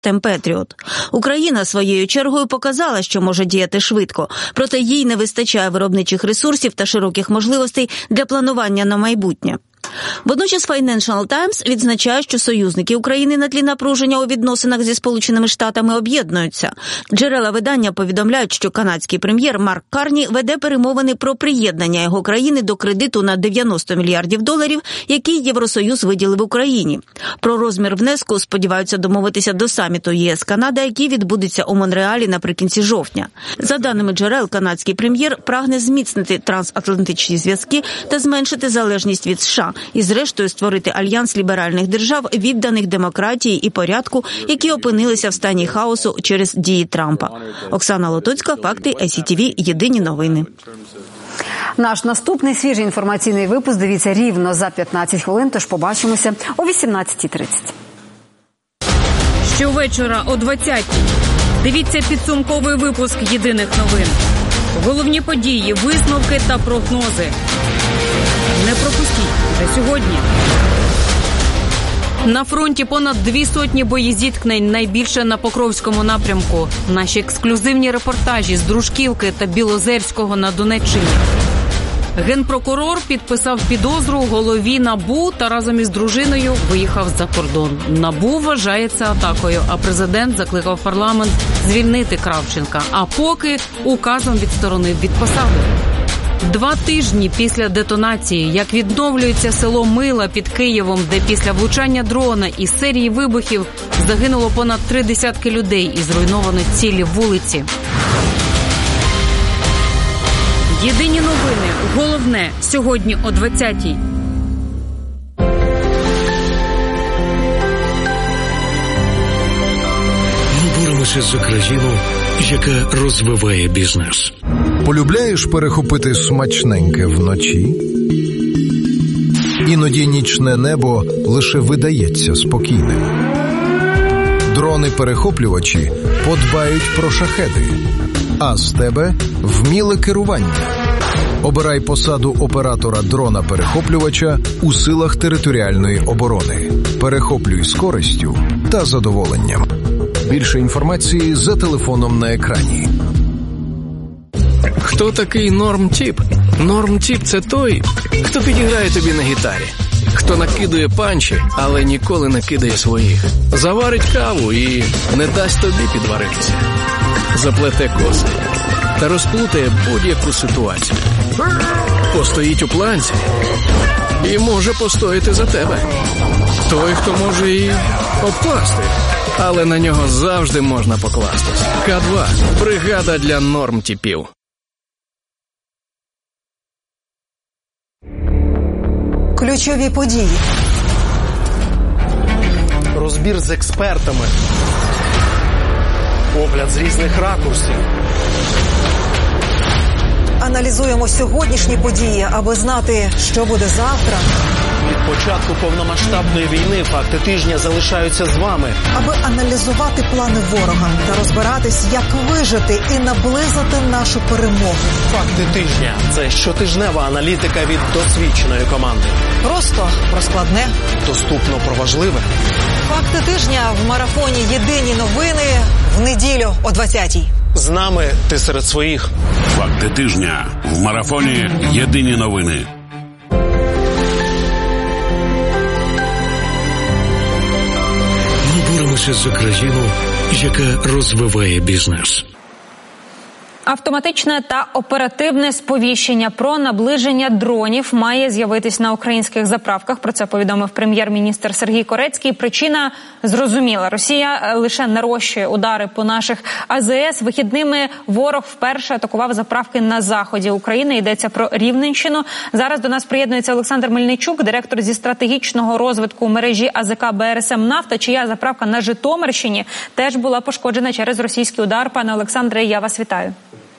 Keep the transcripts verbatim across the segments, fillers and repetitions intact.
систем «Петріот». Україна своєю чергою показала, що може діяти швидко, проте їй не вистачає виробничих ресурсів та широких можливостей для планування на майбутнє. Водночас Financial Times відзначає, що союзники України на тлі напруження у відносинах зі Сполученими Штатами об'єднуються. Джерела видання повідомляють, що канадський прем'єр Марк Карні веде перемовини про приєднання його країни до кредиту на дев'яносто мільярдів доларів, який Євросоюз виділив Україні. Про розмір внеску сподіваються домовитися до саміту ЄС-Канада, який відбудеться у Монреалі наприкінці жовтня. За даними джерел, канадський прем'єр прагне зміцнити трансатлантичні зв'язки та зменшити залежність від США і, зрештою, створити альянс ліберальних держав, відданих демократії і порядку, які опинилися в стані хаосу через дії Трампа. Оксана Лотоцька, факти, ай сі ті ві, єдині новини. Наш наступний свіжий інформаційний випуск дивіться рівно за п'ятнадцять хвилин, тож побачимося о вісімнадцятій тридцять. Щовечора о двадцятій. Дивіться підсумковий випуск єдиних новин. Головні події, висновки та прогнози. Не пропустіть вже сьогодні. На фронті понад дві сотні боєзіткнень, найбільше на Покровському напрямку. Наші ексклюзивні репортажі з Дружківки та Білозерського на Донеччині. Генпрокурор підписав підозру голові НАБУ та разом із дружиною виїхав за кордон. НАБУ вважає це атакою, а президент закликав парламент звільнити Кравченка, а поки указом відсторонив від посади. Два тижні після детонації, як відновлюється село Мила під Києвом, де після влучання дрона і серії вибухів загинуло понад три десятки людей і зруйновано цілі вулиці. Єдині новини. Головне сьогодні о двадцятій. Ми боремося за країну, яка розвиває бізнес. Полюбляєш перехопити смачненьке вночі? Іноді нічне небо лише видається спокійним. Дрони-перехоплювачі подбають про шахеди, а з тебе вміле керування. Обирай посаду оператора дрона-перехоплювача у силах територіальної оборони. Перехоплюй з користю та задоволенням. Більше інформації за телефоном на екрані. Хто такий норм-тіп? Норм-тіп – це той, хто підіграє тобі на гітарі. Хто накидує панчі, але ніколи не кидає своїх. Заварить каву і не дасть тобі підваритися. Заплете коси та розплутає будь-яку ситуацію. Постоїть у планці і може постояти за тебе. Той, хто може і обкласти, але на нього завжди можна покластись. Ка два – бригада для норм-тіпів. Ключові події. Розбір з експертами. Огляд з різних ракурсів. Аналізуємо сьогоднішні події, аби знати, що буде завтра. Від початку повномасштабної війни факти тижня залишаються з вами. Аби аналізувати плани ворога та розбиратись, як вижити і наблизити нашу перемогу. Факти тижня – це щотижнева аналітика від досвідченої команди. Просто про складне. Доступно про важливе. Факти тижня в марафоні «Єдині новини» в неділю о двадцятій. З нами ти серед своїх. Факти тижня в марафоні «Єдині новини». Ми боремося за країну, яка розвиває бізнес. Автоматичне та оперативне сповіщення про наближення дронів має з'явитись на українських заправках. Про це повідомив прем'єр-міністр Сергій Корецький. Причина зрозуміла. Росія лише нарощує удари по наших а зе ес. Вихідними ворог вперше атакував заправки на заході України. Йдеться про Рівненщину. Зараз до нас приєднується Олександр Мельничук, директор зі стратегічного розвитку мережі а зе ка Бе Ер Ес Ем «Нафта», чия заправка на Житомирщині теж була пошкоджена через російський удар. Пане Олександре, я вас вітаю.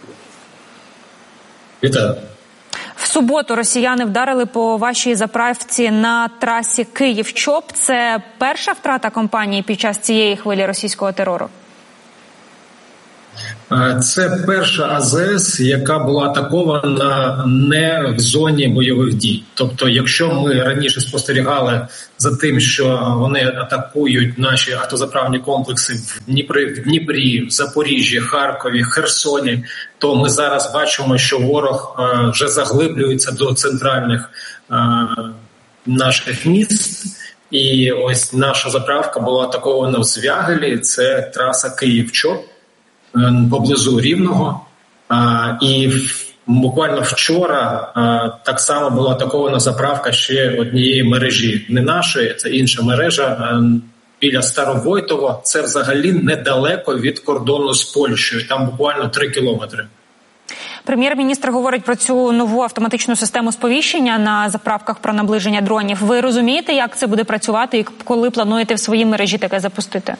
Вітаю. В суботу росіяни вдарили по вашій заправці на трасі Київ-Чоп. Це перша втрата компанії під час цієї хвилі російського терору? Це перша АЗС, яка була атакована не в зоні бойових дій. Тобто, якщо ми раніше спостерігали за тим, що вони атакують наші автозаправні комплекси в Дніпрі, в Дніпрі, в Запоріжжі, Харкові, Херсоні, то ми зараз бачимо, що ворог вже заглиблюється до центральних наших міст. І ось наша заправка була атакована в Звягелі, це траса Київ-Чоп, поблизу Рівного, і буквально вчора так само була атакована заправка ще однієї мережі, не нашої, це інша мережа біля Старовойтова. Це взагалі недалеко від кордону з Польщею, там буквально три кілометри. Прем'єр-міністр говорить про цю нову автоматичну систему сповіщення на заправках про наближення дронів. Ви розумієте, як це буде працювати і коли плануєте в своїй мережі таке запустити?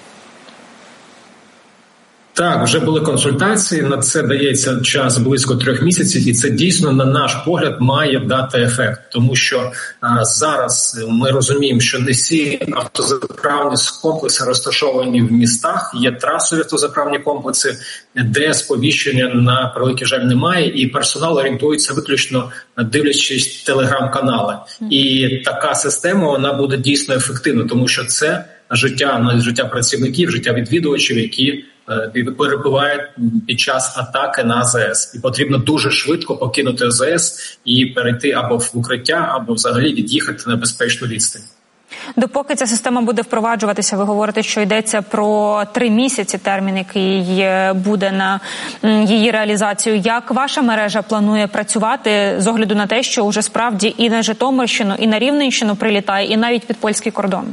Так, вже були консультації, на це дається час близько трьох місяців, і це дійсно, на наш погляд, має дати ефект. Тому що а, зараз ми розуміємо, що не всі автозаправні комплекси розташовані в містах, є трасові автозаправні комплекси, де сповіщення, на превеликий жаль, немає, і персонал орієнтується виключно дивлячись телеграм-канали. І така система, вона буде дійсно ефективна, тому що це життя, життя працівників, життя відвідувачів, які перебувають під час атаки на АЗС. І потрібно дуже швидко покинути АЗС і перейти або в укриття, або взагалі від'їхати на безпечну відстань. Допоки ця система буде впроваджуватися, ви говорите, що йдеться про три місяці термін, який буде на її реалізацію. Як ваша мережа планує працювати з огляду на те, що вже справді і на Житомирщину, і на Рівненщину прилітає, і навіть під польський кордон?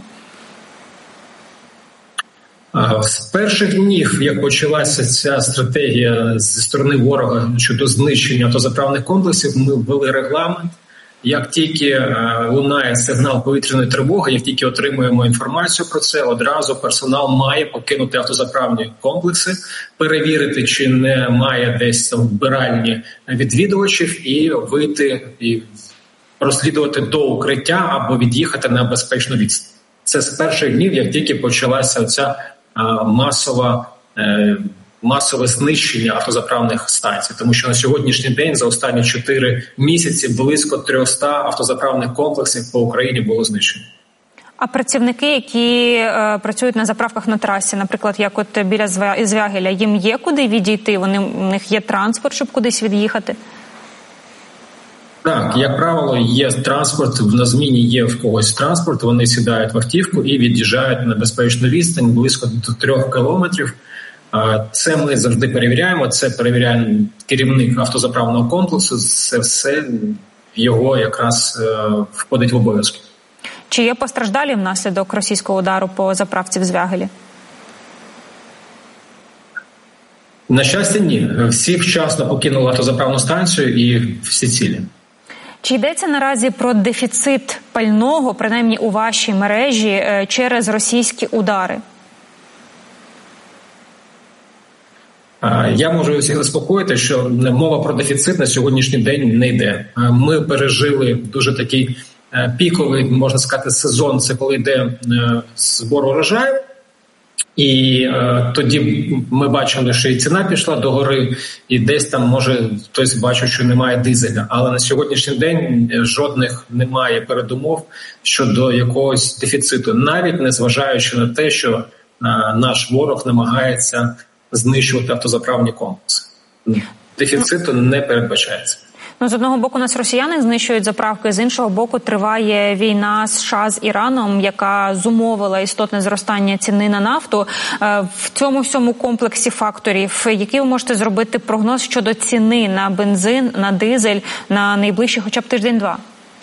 З перших днів, як почалася ця стратегія зі сторони ворога щодо знищення автозаправних комплексів, ми ввели регламент. Як тільки лунає сигнал повітряної тривоги, як тільки отримуємо інформацію про це, одразу персонал має покинути автозаправні комплекси, перевірити, чи немає десь вбиральні відвідувачів, і вийти і розслідувати до укриття або від'їхати на безпечну відстань. Це з перших днів, як тільки почалася ця масова, масове знищення автозаправних станцій. Тому що на сьогоднішній день за останні чотири місяці близько триста автозаправних комплексів по Україні було знищено. А працівники, які е, працюють на заправках на трасі, наприклад, як от біля Звягеля, їм є куди відійти? Вони, у них є транспорт, щоб кудись від'їхати? Так, як правило, є транспорт, на зміні є в когось транспорт, вони сідають в автівку і від'їжджають на безпечну відстань близько до трьох кілометрів. Це ми завжди перевіряємо, це перевіряє керівник автозаправного комплексу, це все в його якраз входить в обов'язки. Чи є постраждалі внаслідок російського удару по заправці в Звягелі? На щастя, ні. Всі вчасно покинули автозаправну станцію і всі цілі. Чи йдеться наразі про дефіцит пального, принаймні у вашій мережі, через російські удари? Я можу всіх заспокоїти, що мова про дефіцит на сьогоднішній день не йде. Ми пережили дуже такий піковий, можна сказати, сезон, це коли йде збор урожаю. І е, тоді ми бачили, що і ціна пішла догори, і десь там, може, хтось бачив, що немає дизеля. Але на сьогоднішній день жодних немає передумов щодо якогось дефіциту, навіть незважаючи на те, що е, наш ворог намагається знищувати автозаправні комплекси. Дефіциту не передбачається. Ну, з одного боку, нас росіяни знищують заправки, з іншого боку, триває війна США з Іраном, яка зумовила істотне зростання ціни на нафту. В цьому всьому комплексі факторів, який ви можете зробити прогноз щодо ціни на бензин, на дизель на найближчий хоча б тиждень-два?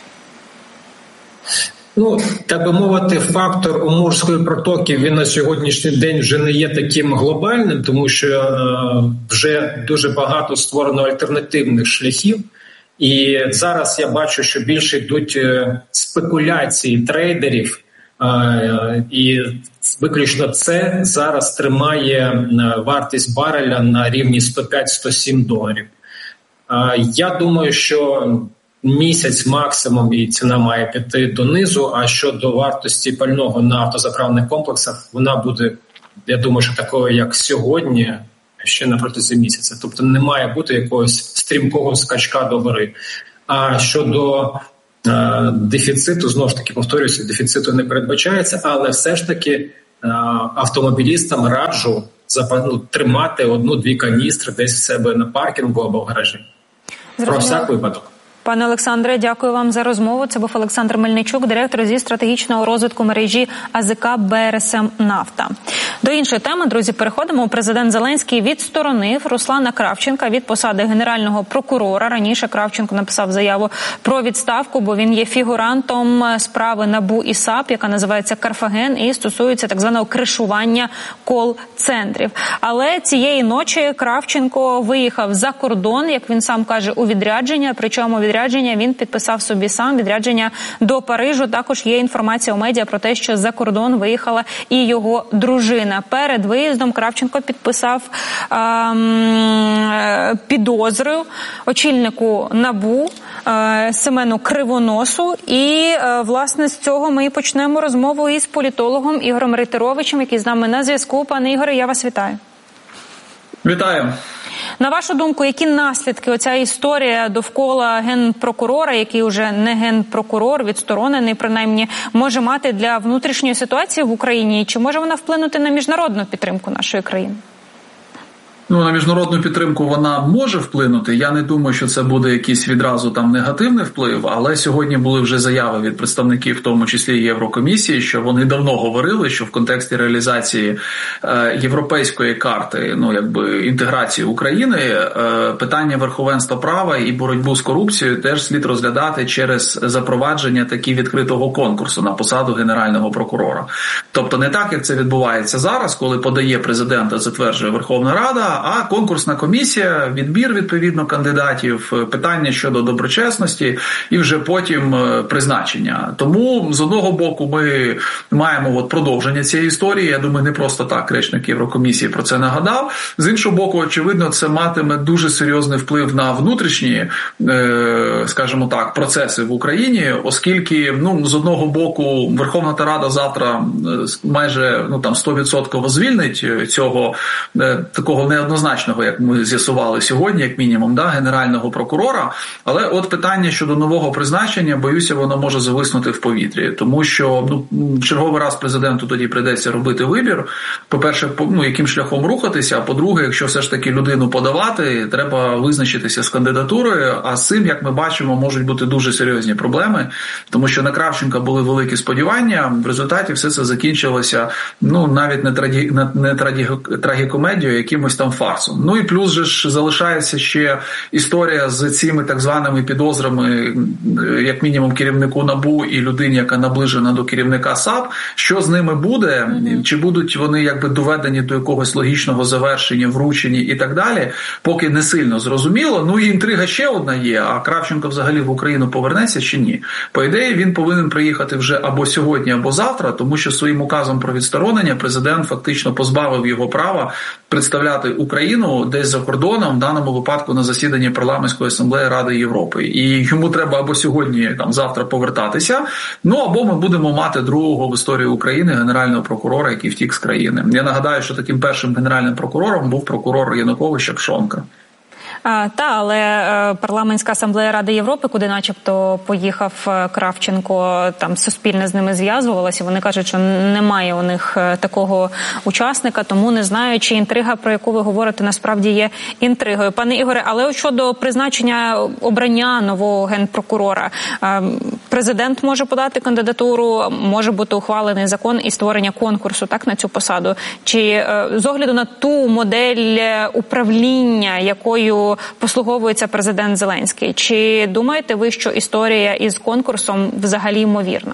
Ну, так би мовити, фактор Омурської протоки, він на сьогоднішній день вже не є таким глобальним, тому що е, вже дуже багато створено альтернативних шляхів. І зараз я бачу, що більше йдуть спекуляції трейдерів, і виключно це зараз тримає вартість бареля на рівні сто п'ять - сто сім доларів. Я думаю, що місяць максимум і ціна має піти донизу, а щодо вартості пального на автозаправних комплексах, вона буде, я думаю, що такою, як сьогодні, ще на протязі місяця. Тобто не має бути якогось стрімкого скачка до гори. А щодо е, дефіциту, знову ж таки, повторююся, дефіциту не передбачається, але все ж таки е, автомобілістам раджу ну, тримати одну-дві каністри десь в себе на паркінгу або в гаражі. Про всяк випадок. Пане Олександре, дякую вам за розмову. Це був Олександр Мельничук, директор зі стратегічного розвитку мережі АЗК «Б Р С М Нафта». До іншої теми, друзі, переходимо. Президент Зеленський відсторонив Руслана Кравченка від посади генерального прокурора. Раніше Кравченко написав заяву про відставку, бо він є фігурантом справи НАБУ і САП, яка називається «Карфаген» і стосується так званого кришування кол-центрів. Але цієї ночі Кравченко виїхав за кордон, як він сам каже, у відрядження, причому відрядження він підписав собі сам, відрядження до Парижу. Також є інформація у медіа про те, що за кордон виїхала і його дружина. Перед виїздом Кравченко підписав ем, підозру очільнику НАБУ е, Семену Кривоносу. І, е, власне, з цього ми і почнемо розмову із політологом Ігорем Рейтеровичем, який з нами на зв'язку. Пане Ігоре, я вас вітаю. Вітаю. На вашу думку, які наслідки оця історія довкола генпрокурора, який уже не генпрокурор, відсторонений принаймні, може мати для внутрішньої ситуації в Україні? Чи може вона вплинути на міжнародну підтримку нашої країни? Ну, на міжнародну підтримку вона може вплинути. Я не думаю, що це буде якийсь відразу там негативний вплив, але сьогодні були вже заяви від представників, в тому числі Єврокомісії, що вони давно говорили, що в контексті реалізації е, європейської карти, ну, якби інтеграції України, е, питання верховенства права і боротьбу з корупцією теж слід розглядати через запровадження таки відкритого конкурсу на посаду генерального прокурора. Тобто не так, як це відбувається зараз, коли подає президент, а затверджує Верховна Рада, а конкурсна комісія, відбір, відповідно, кандидатів, питання щодо доброчесності і вже потім призначення. Тому, з одного боку, ми маємо от продовження цієї історії. Я думаю, не просто так речник Єврокомісії про це нагадав. З іншого боку, очевидно, це матиме дуже серйозний вплив на внутрішні, скажімо так, процеси в Україні, оскільки, ну, з одного боку, Верховна Рада завтра майже, ну, там, сто відсотків звільнить цього такого не однозначного, як ми з'ясували сьогодні, як мінімум, да, генерального прокурора. Але от питання щодо нового призначення, боюся, воно може зависнути в повітрі. Тому що, ну, черговий раз президенту тоді прийдеться робити вибір. По-перше, ну, яким шляхом рухатися, а по-друге, якщо все ж таки людину подавати, треба визначитися з кандидатурою, а з цим, як ми бачимо, можуть бути дуже серйозні проблеми, тому що на Кравченка були великі сподівання, в результаті все це закінчилося, ну, навіть не, траді, не траді, трагікомедією, якимось там фарсом. Ну і плюс же ж залишається ще історія з цими так званими підозрами, як мінімум керівнику НАБУ і людині, яка наближена до керівника САП. Що з ними буде? Mm-hmm. Чи будуть вони якби доведені до якогось логічного завершення, вручені і так далі? Поки не сильно зрозуміло. Ну і інтрига ще одна є, а Кравченко взагалі в Україну повернеться чи ні? По ідеї, він повинен приїхати вже або сьогодні, або завтра, тому що своїм указом про відсторонення президент фактично позбавив його права представляти Україну десь за кордоном, в даному випадку на засіданні парламентської асамблеї Ради Європи. І йому треба або сьогодні, там, завтра повертатися, ну або ми будемо мати другого в історії України генерального прокурора, який втік з країни. Я нагадаю, що таким першим генеральним прокурором був прокурор Януковича Пшонка. А, та, але е, парламентська асамблея Ради Європи, куди начебто поїхав Кравченко, там суспільне з ними зв'язувалося, вони кажуть, що немає у них такого учасника, тому не знаю, чи інтрига, про яку ви говорите, насправді є інтригою. Пане Ігоре, але от щодо призначення обрання нового генпрокурора, е, президент може подати кандидатуру, може бути ухвалений закон і створення конкурсу, так, на цю посаду. Чи е, з огляду на ту модель управління, якою послуговується президент Зеленський, чи думаєте ви, що історія із конкурсом взагалі ймовірна?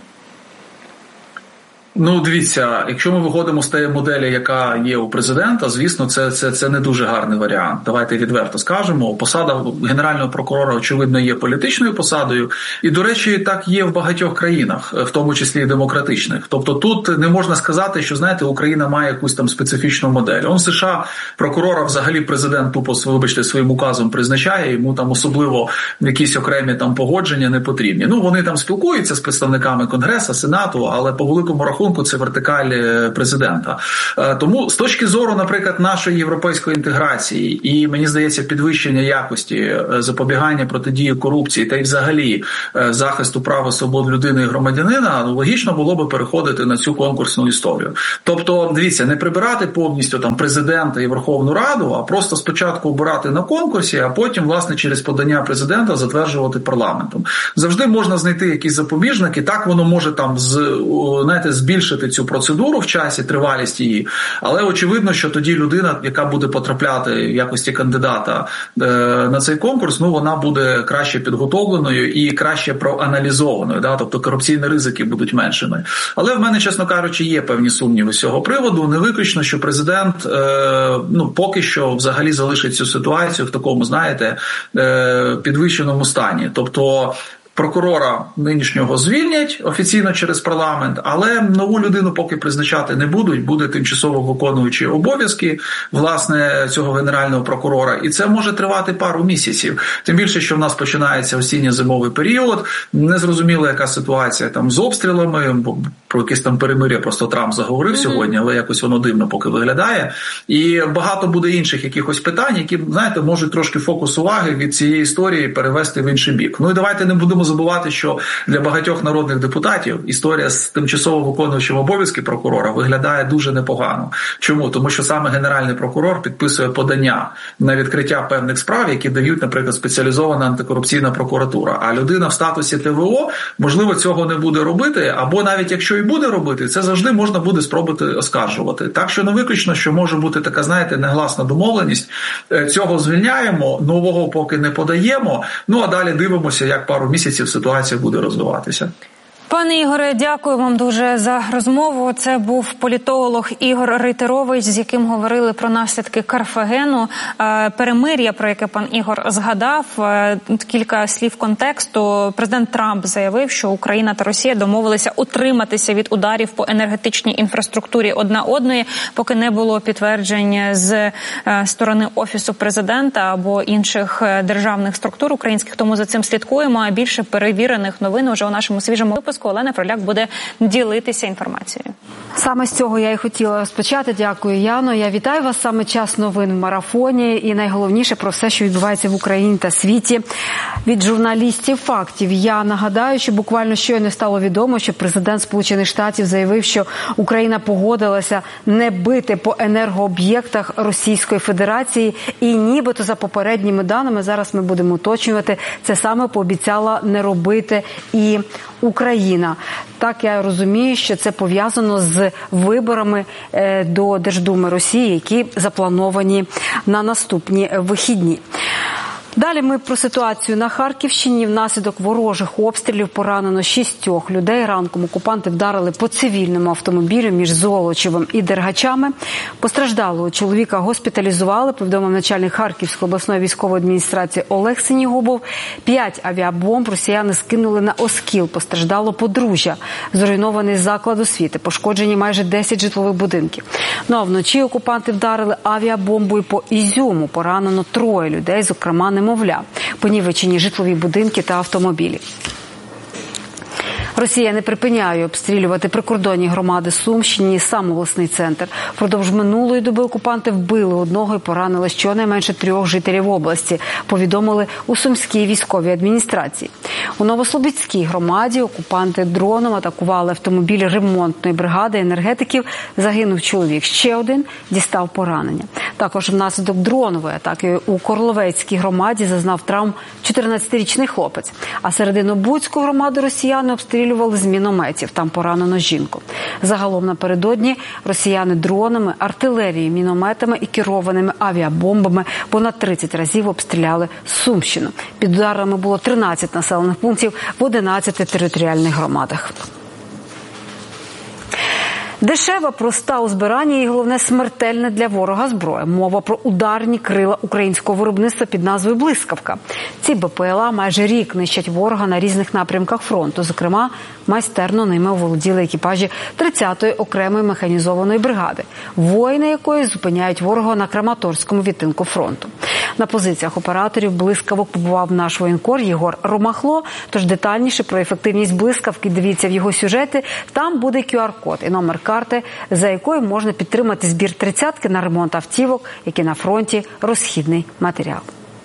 Ну, дивіться, якщо ми виходимо з тієї моделі, яка є у президента, звісно, це, це, це не дуже гарний варіант. Давайте відверто скажемо. Посада генерального прокурора, очевидно, є політичною посадою. І, до речі, так є в багатьох країнах, в тому числі і демократичних. Тобто тут не можна сказати, що, знаєте, Україна має якусь там специфічну модель. Он в США прокурора взагалі президент тупо, вибачте, своїм указом призначає, йому там особливо якісь окремі там погодження не потрібні. Ну, вони там спілкуються з представниками Конгресу, Сенату, але по великому рахунку рахунку це вертикаль президента. Тому з точки зору, наприклад, нашої європейської інтеграції і, мені здається, підвищення якості, запобігання протидії корупції та й взагалі захисту прав і свобод людини і громадянина, логічно було би переходити на цю конкурсну історію. Тобто, дивіться, не прибирати повністю там президента і Верховну Раду, а просто спочатку обирати на конкурсі, а потім, власне, через подання президента затверджувати парламентом. Завжди можна знайти якісь запобіжники, так воно може там, знаєте, збільшити цю процедуру в часі, тривалість її, але очевидно, що тоді людина, яка буде потрапляти в якості кандидата на цей конкурс, ну, вона буде краще підготовленою і краще проаналізованою, да? Тобто корупційні ризики будуть меншими. Але в мене, чесно кажучи, є певні сумніви з цього приводу. Не виключно, що президент, ну, поки що взагалі залишить цю ситуацію в такому, знаєте, підвищеному стані. Тобто прокурора нинішнього звільнять офіційно через парламент, але нову людину поки призначати не будуть, буде тимчасово виконуючи обов'язки, власне, цього генерального прокурора, і це може тривати пару місяців. Тим більше, що в нас починається осінньо-зимовий період, незрозуміло, яка ситуація там з обстрілами, бо про якесь там перемир'я просто Трамп заговорив mm-hmm. сьогодні, але якось воно дивно поки виглядає. І багато буде інших якихось питань, які, знаєте, можуть трошки фокус уваги від цієї історії перевести в інший бік. Ну і давайте не будемо забувати, що для багатьох народних депутатів історія з тимчасово виконуючим обов'язки прокурора виглядає дуже непогано. Чому? Тому що саме Генеральний прокурор підписує подання на відкриття певних справ, які дають, наприклад, спеціалізована антикорупційна прокуратура. А людина в статусі ТВО, можливо, цього не буде робити, або навіть якщо і буде робити, це завжди можна буде спробувати оскаржувати. Так що не виключно, що може бути така, знаєте, негласна домовленість. Цього звільняємо, нового поки не подаємо, ну а далі дивимося, як пару місяців ситуація буде розвиватися. Пане Ігоре, дякую вам дуже за розмову. Це був політолог Ігор Рейтерович, з яким говорили про наслідки Карфагену. Перемир'я, про яке пан Ігор згадав, кілька слів контексту. Президент Трамп заявив, що Україна та Росія домовилися утриматися від ударів по енергетичній інфраструктурі одна одної, поки не було підтверджень з сторони Офісу президента або інших державних структур українських. Тому за цим слідкуємо. А більше перевірених новин уже у нашому свіжому випуску Олена Фроляк буде ділитися інформацією. Саме з цього я і хотіла розпочати. Дякую, Яно. Я вітаю вас. Саме час новин в марафоні. І найголовніше про все, що відбувається в Україні та світі. Від журналістів фактів. Я нагадаю, що буквально щойно стало відомо, що президент Сполучених Штатів заявив, що Україна погодилася не бити по енергооб'єктах Російської Федерації. І нібито за попередніми даними, зараз ми будемо уточнювати, це саме пообіцяла не робити і Україна. Так, я розумію, що це пов'язано з виборами до Держдуми Росії, які заплановані на наступні вихідні. Далі ми про ситуацію на Харківщині. Внаслідок ворожих обстрілів поранено шістьох людей. Ранком окупанти вдарили по цивільному автомобілю між Золочевом і Дергачами. Постраждалого чоловіка госпіталізували, повідомив начальник Харківської обласної військової адміністрації Олег Синігубов. П'ять авіабомб росіяни скинули на Оскіл. Постраждало подружжя. Зруйнований заклад освіти. Пошкоджені майже десять житлових будинків. Ну а вночі окупанти вдарили авіабомбою по Ізюму. Поранено троє людей, зокрема немовля. Понівечені житлові будинки та автомобілі. Росія не припиняє обстрілювати прикордонні громади Сумщини і сам обласний центр. Впродовж минулої доби окупанти вбили одного і поранили щонайменше трьох жителів області, повідомили у Сумській військовій адміністрації. У Новослобідській громаді окупанти дроном атакували автомобіль ремонтної бригади енергетиків. Загинув чоловік. Ще один дістав поранення. Також внаслідок дронової атаки у Корловецькій громаді зазнав травм чотирнадцятирічний хлопець. А серединобудську громаду росіяни обстрілювали з мінометів. Там поранено жінку. Загалом напередодні росіяни дронами, артилерією, мінометами і керованими авіабомбами понад тридцять разів обстріляли Сумщину. Під ударами було тринадцять населених пунктів в одинадцяти територіальних громадах. Дешева, проста у збиранні і, головне, смертельна для ворога зброя. Мова про ударні крила українського виробництва під назвою «Блискавка». Ці БПЛА майже рік нищать ворога на різних напрямках фронту. Зокрема, майстерно ними оволоділи екіпажі тридцятої окремої механізованої бригади, воїни якої зупиняють ворога на Краматорському відтинку фронту. На позиціях операторів блискавок побував наш воєнкор Єгор Ромахло. Тож детальніше про ефективність блискавки дивіться в його сюжети. Там буде ку ар-код і номер карти, за якою можна підтримати збір тридцятки на ремонт автівок, які на фронті розхідний матеріал.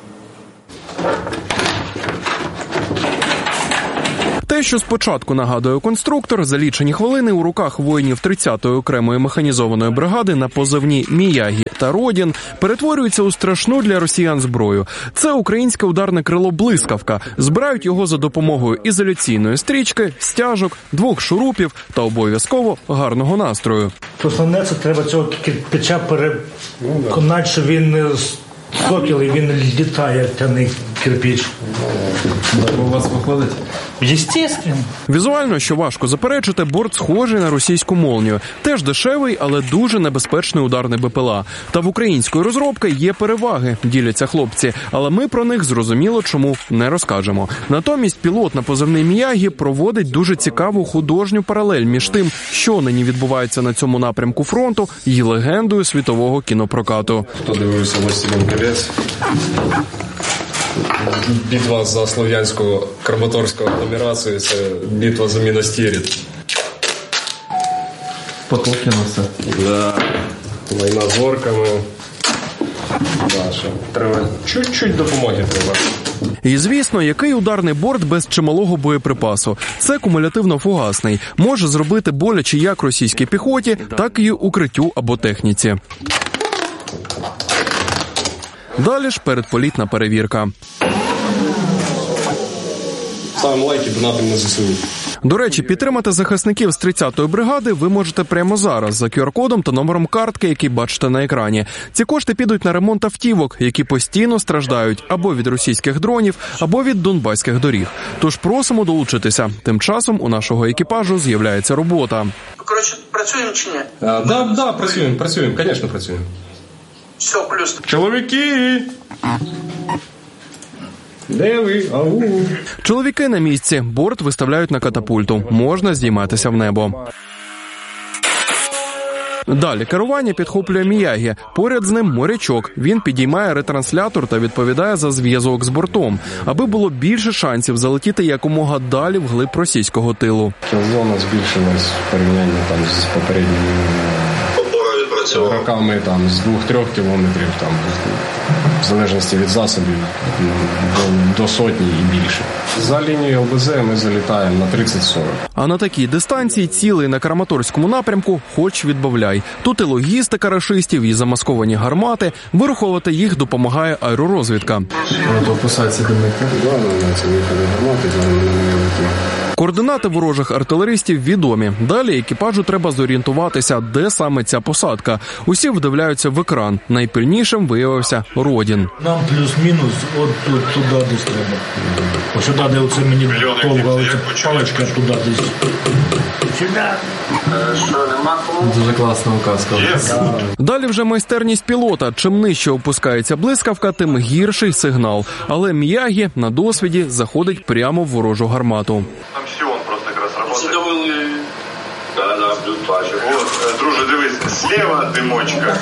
Те, що спочатку нагадує конструктор, за лічені хвилини у руках воїнів тридцятої окремої механізованої бригади на позивні «Міягі» та «Родін» перетворюється у страшну для росіян зброю. Це українське ударне крило «Блискавка». Збирають його за допомогою ізоляційної стрічки, стяжок, двох шурупів та обов'язково гарного настрою. Основне, це треба цього кирпича переконати, що він не сокіл і він літає, тяний кирпич. У вас виходить? Естественно. Візуально, що важко заперечити, борт схожий на російську «Молнію». Теж дешевий, але дуже небезпечний ударний бе пе ел а. Та в української розробки є переваги, діляться хлопці. Але ми про них, зрозуміло, чому не розкажемо. Натомість пілот на позивний «Міягі» проводить дуже цікаву художню паралель між тим, що нині відбувається на цьому напрямку фронту, і легендою світового кінопрокату. Хто дивився «Властелин колець»? Битва за слов'янську Краматорську агломерацію – це битва за Мінастирит. Потоки на все. Да. Війна з орками. Да, що треба чуть-чуть допомоги треба. І, звісно, який ударний борт без чималого боєприпасу? Це кумулятивно-фугасний. Може зробити боляче як російській піхоті, так і укриттю або техніці. Далі ж передполітна перевірка. Ставимо лайки, донатимо на зе ес у. До речі, підтримати захисників з тридцятої бригади ви можете прямо зараз за ку ар-кодом та номером картки, який бачите на екрані. Ці кошти підуть на ремонт автівок, які постійно страждають або від російських дронів, або від донбаських доріг. Тож просимо долучитися. Тим часом у нашого екіпажу з'являється робота. Коротше, працюємо чи ні? Так, да, да, працюємо, працюємо, звісно, працюємо. Все, плюс. Чоловіки! Де ви? Ау! Чоловіки на місці. Борт виставляють на катапульту. Можна здійматися в небо. Далі керування підхоплює «Міягі». Поряд з ним морячок. Він підіймає ретранслятор та відповідає за зв'язок з бортом, аби було більше шансів залетіти якомога далі вглиб російського тилу. Кілзона збільшилась в порівнянні там з попередніми роками там з двох-трьох кілометрів, там в залежності від засобів до, до сотні і більше. За лінією ел бе зет ми залітаємо на тридцять-сорок. А на такій дистанції цілий на Краматорському напрямку хоч відбавляй. Тут і логістика рашистів, і замасковані гармати. Вираховувати їх допомагає аеророзвідка. Описається димити. Да, це виходи гармати, координати ворожих артилеристів відомі. Далі екіпажу треба зорієнтуватися, де саме ця посадка. Усі вдивляються в екран. Найпильнішим виявився Родін. Нам плюс-мінус от тут, туди десь треба. Ось сюди, де оце мені довга оця паличка, туди десь. Сюди. Дуже класна указка. Далі вже майстерність пілота. Чим нижче опускається блискавка, тим гірший сигнал. Але «Міягі» на досвіді заходить прямо в ворожу гармату. Там Сіон просто якраз працює. Да, да, плюс бачу. От, друже, дивись, зліва димочка.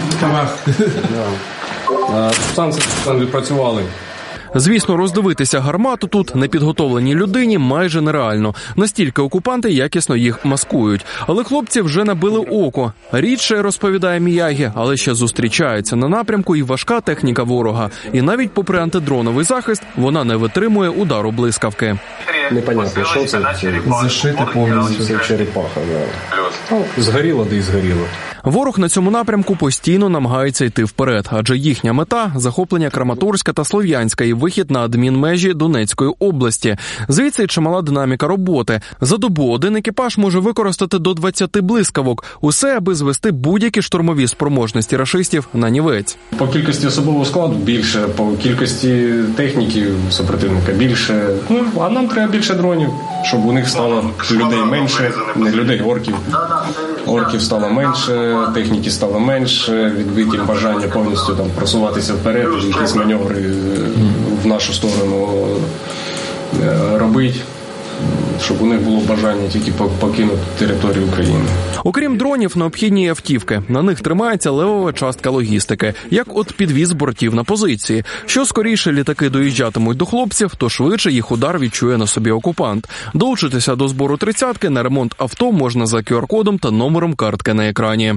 Станції там відпрацювали. Звісно, роздивитися гармату тут непідготовленій людині майже нереально. Настільки окупанти якісно їх маскують. Але хлопці вже набили око. Рідше, розповідає «Міягі», але ще зустрічається на напрямку і важка техніка ворога. І навіть попри антидроновий захист, вона не витримує удару блискавки. Непонятно, що це. Зашити повністю. Це черепаха, да. Згоріло, де й згоріло. Ворог на цьому напрямку постійно намагається йти вперед, адже їхня мета – захоплення Краматорська та Слов'янська і вихід на адмінмежі Донецької області. Звідси чимала динаміка роботи. За добу один екіпаж може використати до двадцяти блискавок. Усе, аби звести будь-які штурмові спроможності рашистів на нівець. По кількості особового складу більше, по кількості техніки супротивника більше. Ну, а нам треба більше дронів, щоб у них стало людей менше, не людей, орків. Орків стало менше, техніки стало менше, відбитим бажання повністю там просуватися вперед, якісь маневри в нашу сторону робити. щоб у них було бажання тільки покинути територію України. Окрім дронів, необхідні автівки. На них тримається левова частка логістики, як от підвіз бортів на позиції. Що скоріше літаки доїжджатимуть до хлопців, то швидше їх удар відчує на собі окупант. Долучитися до збору тридцятки на ремонт авто можна за ку ар кодом та номером картки на екрані.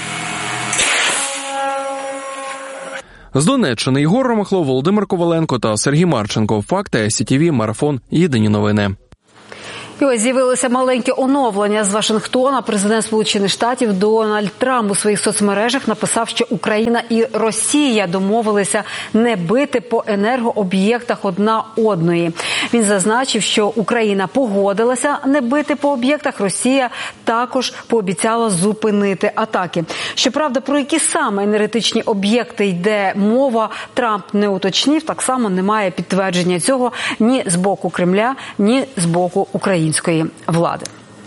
З Донеччини Ігор Ромахло, Володимир Коваленко та Сергій Марченко. Факти, ай сі ті ві, Марафон, Єдині новини. І ось з'явилося маленьке оновлення з Вашингтона. Президент Сполучених Штатів Дональд Трамп у своїх соцмережах написав, що Україна і Росія домовилися не бити по енергооб'єктах одна одної. Він зазначив, що Україна погодилася не бити по об'єктах, Росія також пообіцяла зупинити атаки. Щоправда, про які саме енергетичні об'єкти йде мова, Трамп не уточнив. Так само немає підтвердження цього ні з боку Кремля, ні з боку української влади.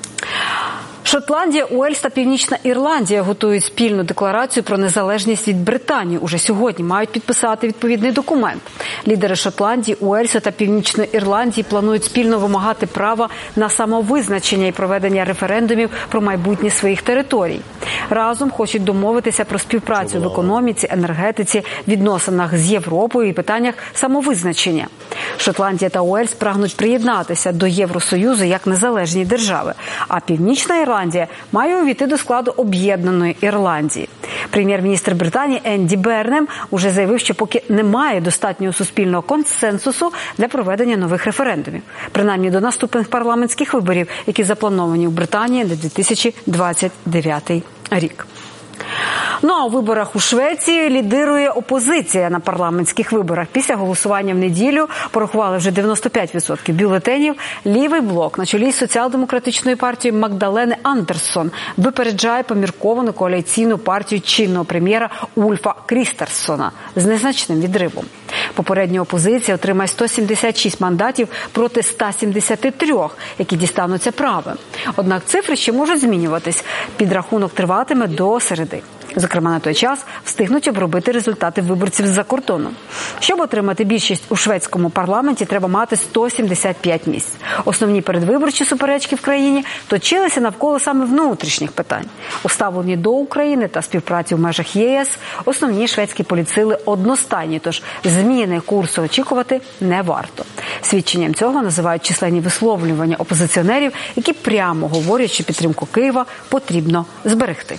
Шотландія, Уельс та Північна Ірландія готують спільну декларацію про незалежність від Британії. Уже сьогодні мають підписати відповідний документ. Лідери Шотландії, Уельсу та Північної Ірландії планують спільно вимагати права на самовизначення і проведення референдумів про майбутнє своїх територій. Разом хочуть домовитися про співпрацю в економіці, енергетиці, відносинах з Європою і питаннях самовизначення. Шотландія та Уельс прагнуть приєднатися до Євросоюзу як незалежні держави, а Північна Ірландія має увійти до складу Об'єднаної Ірландії. Прем'єр-міністр Британії Енді Бернем уже заявив, що поки немає достатнього суспільного консенсусу для проведення нових референдумів, принаймні до наступних парламентських виборів, які заплановані в Британії на дві тисячі двадцять дев'ятий рік. Ну а у виборах у Швеції лідирує опозиція на парламентських виборах. Після голосування в неділю порахували вже дев'яносто п'ять відсотків бюлетенів. Лівий блок на чолі з соціал-демократичною партією Магдалени Андерсон випереджає помірковану коаліційну партію чинного прем'єра Ульфа Крістерсона з незначним відривом. Попередня опозиція отримає сто сімдесят шість мандатів проти ста сімдесят три, які дістануться правим. Однак цифри ще можуть змінюватись. Підрахунок триватиме до середи. Зокрема, на той час встигнуть обробити результати виборців з-за кордону. Щоб отримати більшість у шведському парламенті, треба мати сто сімдесят п'ять місць. Основні передвиборчі суперечки в країні точилися навколо саме внутрішніх питань. У ставленні до України та співпраці в межах ЄС основні шведські політсили одностайні, тож зміни курсу очікувати не варто. Свідченням цього називають численні висловлювання опозиціонерів, які прямо говорять, що підтримку Києва потрібно зберегти.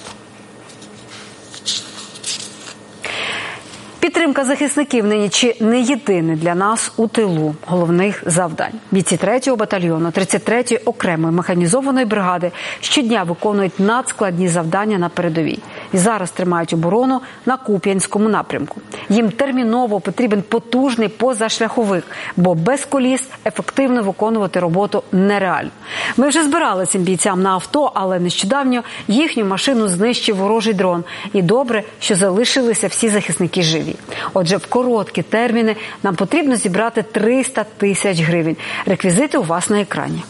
Підтримка захисників нині чи не єдине для нас у тилу головних завдань. Бійці третього батальйону тридцять третьої окремої механізованої бригади щодня виконують надскладні завдання на передовій. І зараз тримають оборону на Куп'янському напрямку. Їм терміново потрібен потужний позашляховик, бо без коліс ефективно виконувати роботу нереально. Ми вже збирали цим бійцям на авто, але нещодавно їхню машину знищив ворожий дрон. І добре, що залишилися всі захисники живі. Отже, в короткі терміни нам потрібно зібрати триста тисяч гривень. Реквізити у вас на екрані.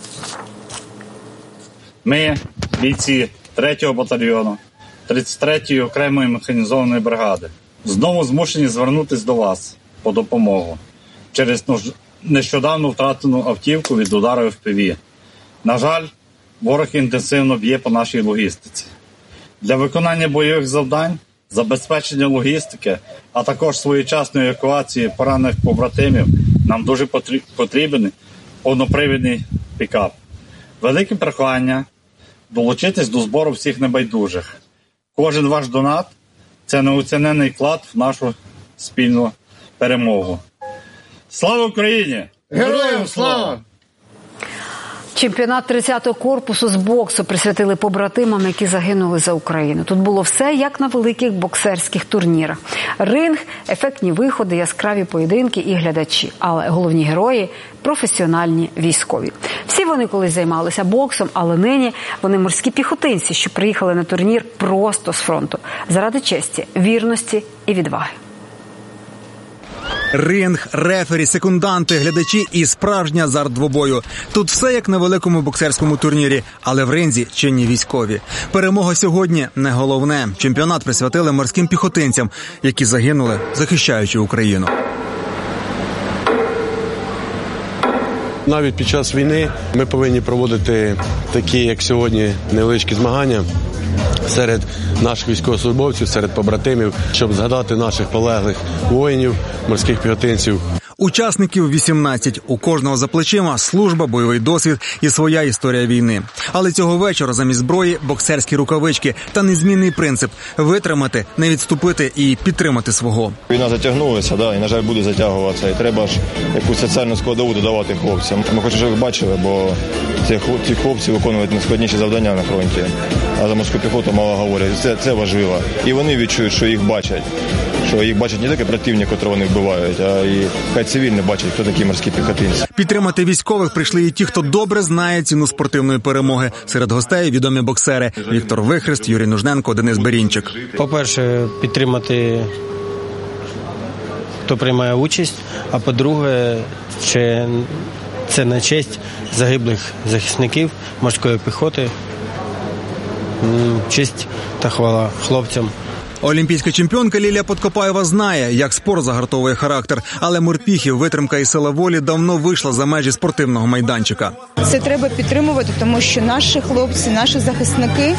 Ми, бійці третього батальйону, тридцять третьої окремої механізованої бригади, знову змушені звернутися до вас по допомогу через нещодавно втратену автівку від удару еф пі ві. На жаль, ворог інтенсивно б'є по нашій логістиці. Для виконання бойових завдань, забезпечення логістики, а також своєчасної евакуації поранених побратимів нам дуже потрібен повнопривідний пікап. Велике прохання долучитись до збору всіх небайдужих. Кожен ваш донат – це неоцінений вклад в нашу спільну перемогу. Слава Україні! Героям слава! Чемпіонат тридцятого корпусу з боксу присвятили побратимам, які загинули за Україну. Тут було все, як на великих боксерських турнірах. Ринг, ефектні виходи, яскраві поєдинки і глядачі. Але головні герої – професіональні військові. Всі вони колись займалися боксом, але нині вони морські піхотинці, що приїхали на турнір просто з фронту. Заради честі, вірності і відваги. Ринг, рефері, секунданти, глядачі і справжній азарт двобою. Тут все як на великому боксерському турнірі, але в ринзі чинні військові. Перемога сьогодні не головне. Чемпіонат присвятили морським піхотинцям, які загинули, захищаючи Україну. Навіть під час війни ми повинні проводити такі, як сьогодні, невеличкі змагання серед наших військовослужбовців, серед побратимів, щоб згадати наших полеглих воїнів, морських піхотинців. Учасників вісімнадцять. У кожного за плечима служба, бойовий досвід і своя історія війни. Але цього вечора замість зброї боксерські рукавички та незмінний принцип – витримати, не відступити і підтримати свого. Війна затягнулася, да, і, на жаль, буде затягуватися. І треба ж якусь соціальну складову додавати хлопцям. Ми хочемо, щоб ви бачили, бо ці, ці хлопці виконують найскладніші завдання на фронті. А за морську піхоту мало говорять. Це, це важливо. І вони відчують, що їх бачать. Що їх бачать не тільки противник, котрого вони вбивають, а і хай цивільні бачать, хто такі морські піхотинці. Підтримати військових прийшли і ті, хто добре знає ціну спортивної перемоги. Серед гостей відомі боксери – Віктор Вихрест, Юрій Нужненко, Денис Берінчик. По-перше, підтримати, хто приймає участь, а по-друге, це на честь загиблих захисників морської піхоти. Честь та хвала хлопцям. Олімпійська чемпіонка Лілія Подкопаєва знає, як спорт загартовує характер. Але морпіхів, витримка і сила волі давно вийшла за межі спортивного майданчика. Це треба підтримувати, тому що наші хлопці, наші захисники,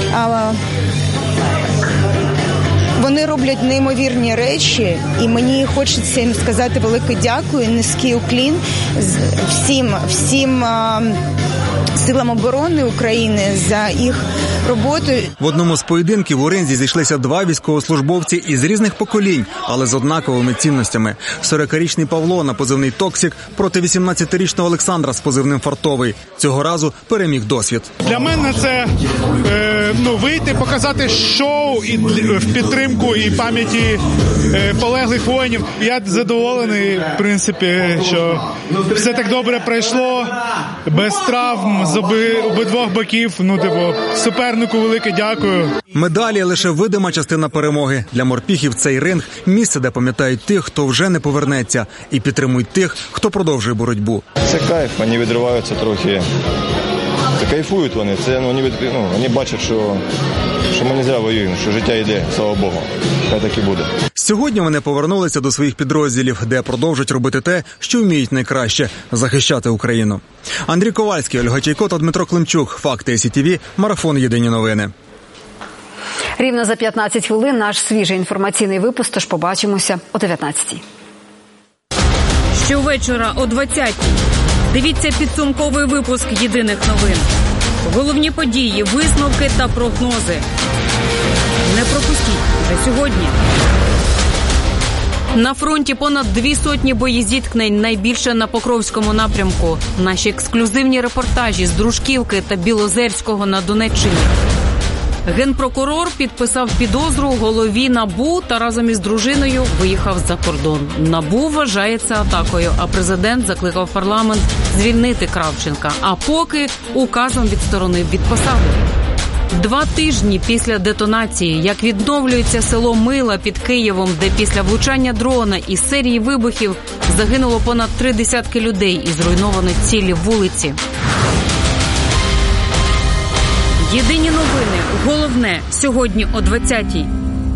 вони роблять неймовірні речі. І мені хочеться їм сказати велике дякую, низький уклін всім, всім силам оборони України за їх роботу. В одному з поєдинків у ринзі зійшлися два військовослужбовці із різних поколінь, але з однаковими цінностями. сорокарічний Павло на позивний «Токсик» проти вісімнадцятирічного Олександра з позивним «Фартовий». Цього разу переміг досвід. Для мене це е, ну, вийти, показати шоу і в підтримку і пам'яті е, полеглих воїнів. Я задоволений, в принципі, що все так добре пройшло, без травм з оби, обидвох боків. Ну, типу, супернику велике дякую. Медалі – лише видима частина перемоги. Для морпіхів цей ринг – місце, де пам'ятають тих, хто вже не повернеться, і підтримують тих, хто продовжує боротьбу. Це кайф, вони відриваються трохи. Це кайфують вони, це, ну, вони, від, ну, вони бачать, що, що ми не зря воюємо, що життя йде, слава Богу. Хай так і буде. Сьогодні вони повернулися до своїх підрозділів, де продовжують робити те, що вміють найкраще – захищати Україну. Андрій Ковальський, Ольга Чайко та Дмитро Климчук. Факти СІ Ті Ві. Марафон «Єдині новини». Рівно за п'ятнадцять хвилин наш свіжий інформаційний випуск, тож побачимося о дев'ятнадцятій. Щовечора о двадцятій. Дивіться підсумковий випуск «Єдиних новин». Головні події, висновки та прогнози. Не пропустіть вже сьогодні. На фронті понад дві сотні боєзіткнень, найбільше на Покровському напрямку. Наші ексклюзивні репортажі з Дружківки та Білозерського на Донеччині. Генпрокурор підписав підозру голові НАБУ та разом із дружиною виїхав за кордон. НАБУ вважає це атакою, а президент закликав парламент звільнити Кравченка. А поки указом відсторонив від посади. Два тижні після детонації, як відновлюється село Мила під Києвом, де після влучання дрона і серії вибухів загинуло понад три десятки людей і зруйновані цілі вулиці. Єдині новини. Головне сьогодні о двадцятій.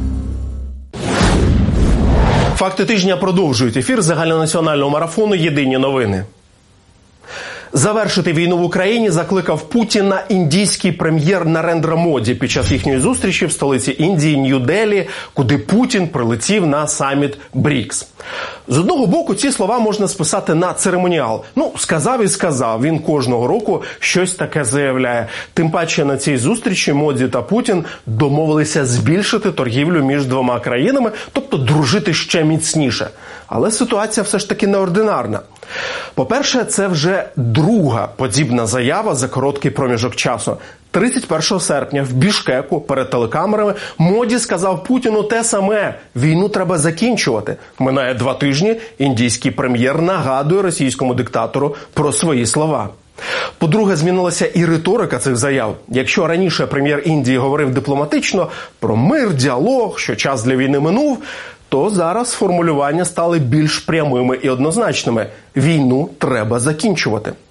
Факти тижня продовжують ефір загальнонаціонального марафону «Єдині новини». Завершити війну в Україні закликав Путіна індійський прем'єр Нарендра Моді під час їхньої зустрічі в столиці Індії Нью-Делі, куди Путін прилетів на саміт БРІКС. З одного боку, ці слова можна списати на церемоніал. Ну, сказав і сказав, він кожного року щось таке заявляє. Тим паче на цій зустрічі Моді та Путін домовилися збільшити торгівлю між двома країнами, тобто дружити ще міцніше. Але ситуація все ж таки неординарна. По-перше, це вже друга подібна заява за короткий проміжок часу. тридцять першого серпня в Бішкеку перед телекамерами Моді сказав Путіну те саме – війну треба закінчувати. Минає два тижні, індійський прем'єр нагадує російському диктатору про свої слова. По-друге, змінилася і риторика цих заяв. Якщо раніше прем'єр Індії говорив дипломатично про мир, діалог, що час для війни минув, то зараз формулювання стали більш прямими і однозначними. Війну треба закінчувати.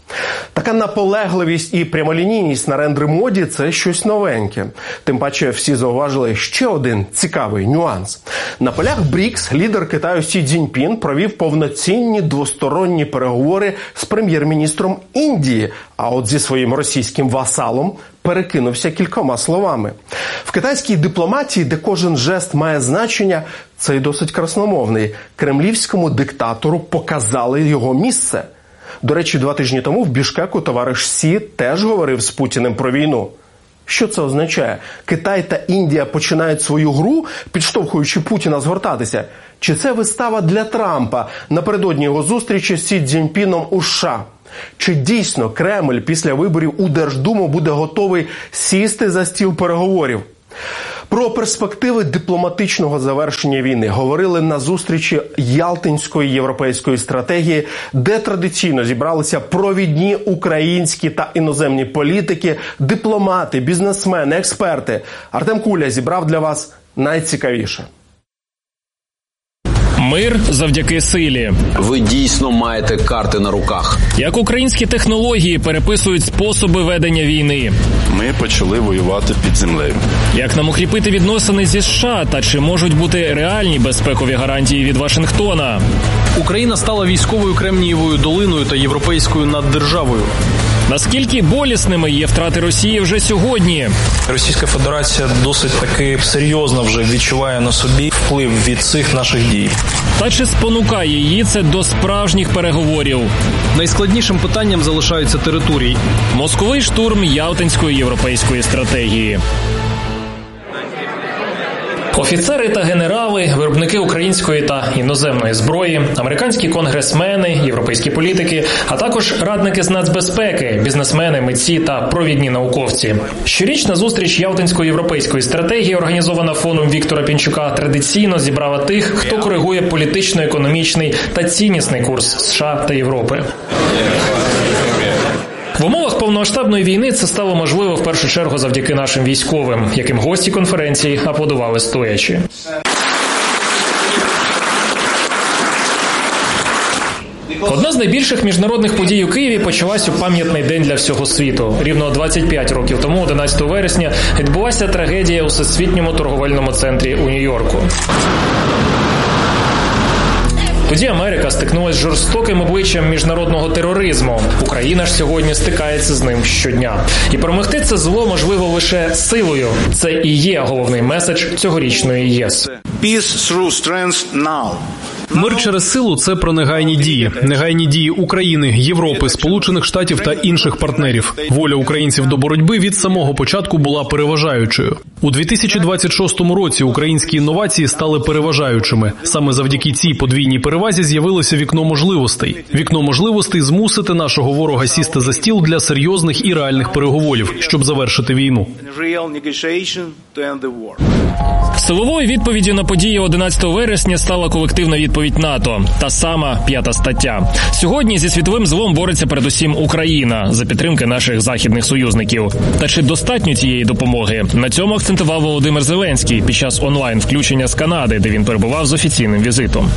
Така наполегливість і прямолінійність на рендер-моді – це щось новеньке. Тим паче всі зауважили ще один цікавий нюанс. На полях брікс лідер Китаю Сі Цзіньпін провів повноцінні двосторонні переговори з прем'єр-міністром Індії, а от зі своїм російським васалом перекинувся кількома словами. В китайській дипломатії, де кожен жест має значення, це й досить красномовний. Кремлівському диктатору показали його місце. До речі, два тижні тому в Бішкеку товариш Сі теж говорив з Путіним про війну. Що це означає? Китай та Індія починають свою гру, підштовхуючи Путіна згортатися? Чи це вистава для Трампа напередодні його зустрічі з Сі Цзіньпіном у США? Чи дійсно Кремль після виборів у Держдуму буде готовий сісти за стіл переговорів? Про перспективи дипломатичного завершення війни говорили на зустрічі Ялтинської європейської стратегії, де традиційно зібралися провідні українські та іноземні політики, дипломати, бізнесмени, експерти. Артем Куля зібрав для вас найцікавіше. Мир завдяки силі. Ви дійсно маєте карти на руках. Як українські технології переписують способи ведення війни. Ми почали воювати під землею. Як нам укріпити відносини зі США та чи можуть бути реальні безпекові гарантії від Вашингтона? Україна стала військовою Кремнієвою долиною та європейською наддержавою. Наскільки болісними є втрати Росії вже сьогодні? Російська Федерація досить таки серйозно вже відчуває на собі вплив від цих наших дій. Та чи спонукає її це до справжніх переговорів? Найскладнішим питанням залишаються території. Мозковий штурм Ялтинської європейської стратегії. Офіцери та генерали, виробники української та іноземної зброї, американські конгресмени, європейські політики, а також радники з нацбезпеки, бізнесмени, митці та провідні науковці. Щорічна зустріч Ялтинської європейської стратегії, організована фондом Віктора Пінчука, традиційно зібрала тих, хто коригує політично-економічний та ціннісний курс США та Європи. В умовах повномасштабної війни це стало можливо в першу чергу завдяки нашим військовим, яким гості конференції аплодували стоячи. Одна з найбільших міжнародних подій у Києві почалась у пам'ятний день для всього світу. Рівно двадцять п'ять років тому, одинадцятого вересня, відбулася трагедія у Всесвітньому торговельному центрі у Нью-Йорку. Тоді Америка стикнулася з жорстоким обличчям міжнародного тероризму. Україна ж сьогодні стикається з ним щодня. І перемогти це зло можливо лише силою. Це і є головний меседж цьогорічної ЄС. Peace through strength now. Мир через силу – це про негайні дії. Негайні дії України, Європи, Сполучених Штатів та інших партнерів. Воля українців до боротьби від самого початку була переважаючою. У дві тисячі двадцять шостому році українські інновації стали переважаючими. Саме завдяки цій подвійній перевазі з'явилося вікно можливостей. Вікно можливостей змусити нашого ворога сісти за стіл для серйозних і реальних переговорів, щоб завершити війну. Силовою відповіддю на події одинадцятого вересня стала колективна відповідь НАТО. Та сама п'ята стаття. Сьогодні зі світовим злом бореться передусім Україна за підтримки наших західних союзників. Та чи достатньо цієї допомоги? На цьому акцентував Володимир Зеленський під час онлайн-включення з Канади, де він перебував з офіційним візитом.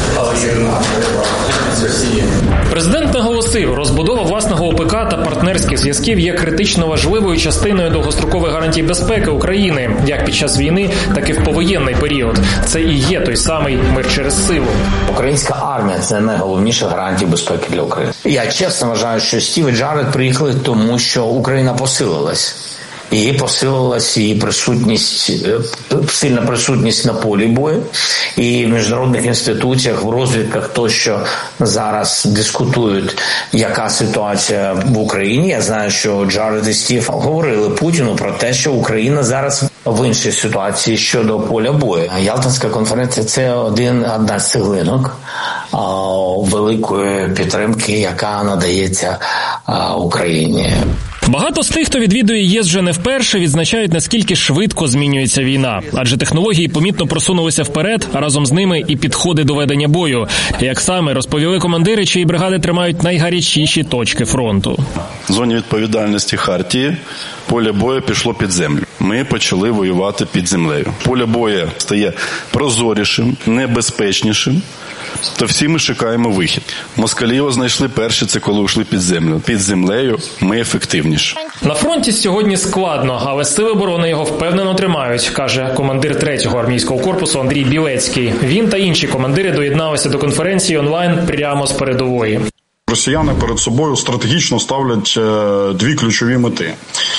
Президент наголосив, розбудова власного ОПК та партнерських зв'язків є критично важливою частиною довгострокових гарантій безпеки України, як під час війни, так і в повоєнний період. Це і є той самий мир через силу. Українська армія – це найголовніша гарантія безпеки для України. Я чесно вважаю, що Стів і Джаред приїхали тому, що Україна посилилась. Її посилилась її присутність, сильна присутність на полі бою і в міжнародних інституціях, в розвідках тощо зараз дискутують, яка ситуація в Україні. Я знаю, що Джаред і Стів говорили Путіну про те, що Україна зараз в іншій ситуації щодо поля бою. Ялтинська конференція – це один, одна з цеглинок а, великої підтримки, яка надається а, Україні. Багато з тих, хто відвідує ЄС вже не вперше, відзначають, наскільки швидко змінюється війна. Адже технології помітно просунулися вперед, а разом з ними і підходи до ведення бою. Як саме розповіли командири, чиї бригади тримають найгарячіші точки фронту. В зоні відповідальності Хартії Поле бою пішло під землю. Ми почали воювати під землею. Поле бою стає прозорішим, небезпечнішим, то всі ми шукаємо вихід. Москалі його знайшли перші, це коли йшли під землю. Під землею ми ефективніші. На фронті сьогодні складно, але сили оборони його впевнено тримають, каже командир третього армійського корпусу Андрій Білецький. Він та інші командири доєдналися до конференції онлайн прямо з передової. Росіяни перед собою стратегічно ставлять дві ключові мети.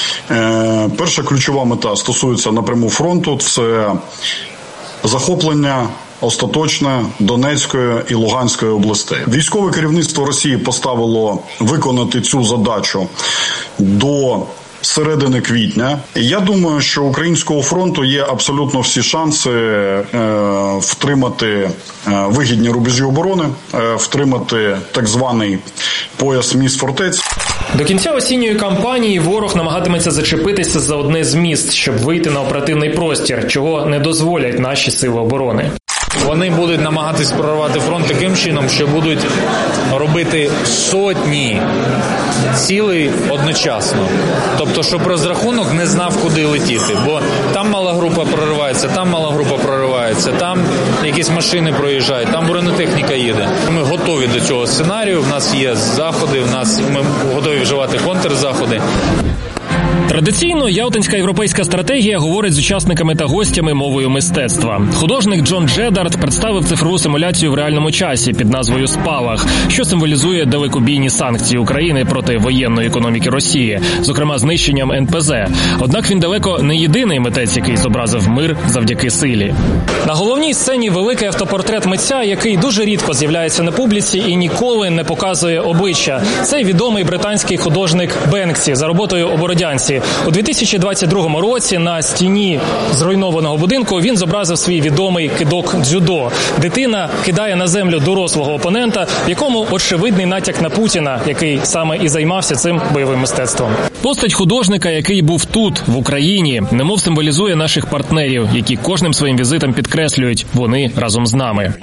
Перша ключова мета стосується напряму фронту – це захоплення остаточне Донецької і Луганської областей. Військове керівництво Росії поставило виконати цю задачу до середини квітня. Я думаю, що українського фронту є абсолютно всі шанси е, втримати е, вигідні рубежі оборони, е, втримати так званий пояс міст фортець. До кінця осінньої кампанії ворог намагатиметься зачепитися за одне з міст, щоб вийти на оперативний простір, чого не дозволять наші сили оборони. Вони будуть намагатись прорвати фронт таким чином, що будуть робити сотні цілей одночасно. Тобто, щоб розрахунок не знав, куди летіти. Бо там мала група проривається, там мала група проривається, там якісь машини проїжджають, там бронетехніка їде. Ми готові до цього сценарію, в нас є заходи, в нас ми готові вживати контрзаходи. Традиційно ялтинська європейська стратегія говорить з учасниками та гостями мовою мистецтва. Художник Джон Джедард представив цифрову симуляцію в реальному часі під назвою «Спалах», що символізує далекобійні санкції України проти воєнної економіки Росії, зокрема знищенням ен пе зе. Однак він далеко не єдиний митець, який зобразив мир завдяки силі. На головній сцені великий автопортрет митця, який дуже рідко з'являється на публіці і ніколи не показує обличчя. Це відомий британський художник Бенксі за роботою «О Бородянці». У дві тисячі двадцять другому році на стіні зруйнованого будинку він зобразив свій відомий кидок дзюдо. Дитина кидає на землю дорослого опонента, в якому очевидний натяк на Путіна, який саме і займався цим бойовим мистецтвом. Постать художника, який був тут, в Україні, немов символізує наших партнерів, які кожним своїм візитом підкреслюють – вони разом з нами.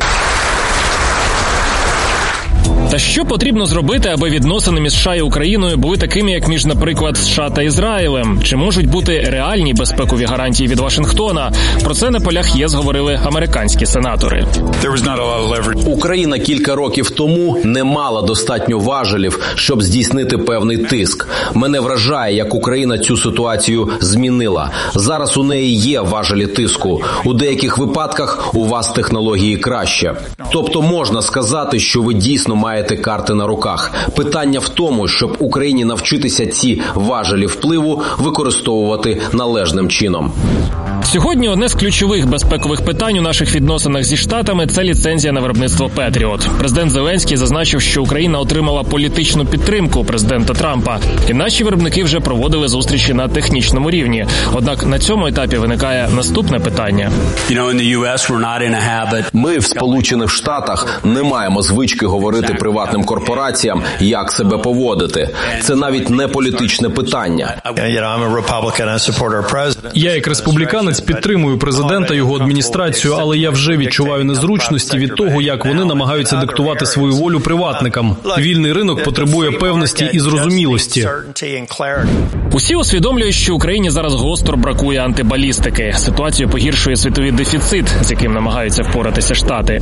Та що потрібно зробити, аби відносини між США і Україною були такими, як між, наприклад, США та Ізраїлем? Чи можуть бути реальні безпекові гарантії від Вашингтона? Про це на полях ЄС говорили американські сенатори. Україна кілька років тому не мала достатньо важелів, щоб здійснити певний тиск. Мене вражає, як Україна цю ситуацію змінила. Зараз у неї є важелі тиску. У деяких випадках у вас технології краще. Тобто можна сказати, що ви дійсно маєте карти на руках. Питання в тому, щоб Україні навчитися ці важелі впливу використовувати належним чином. Сьогодні одне з ключових безпекових питань у наших відносинах зі Штатами – це ліцензія на виробництво Петріот. Президент Зеленський зазначив, що Україна отримала політичну підтримку президента Трампа, і наші виробники вже проводили зустрічі на технічному рівні. Однак на цьому етапі виникає наступне питання. Ми в Сполучених Штатах не маємо звички говорити приватним корпораціям, як себе поводити. Це навіть не політичне питання. Я як республіканець підтримую президента, його адміністрацію, але я вже відчуваю незручності від того, як вони намагаються диктувати свою волю приватникам. Вільний ринок потребує певності і зрозумілості. Усі усвідомлюють, що Україні зараз гостро бракує антибалістики. Ситуацію погіршує світовий дефіцит, з яким намагаються впоратися Штати.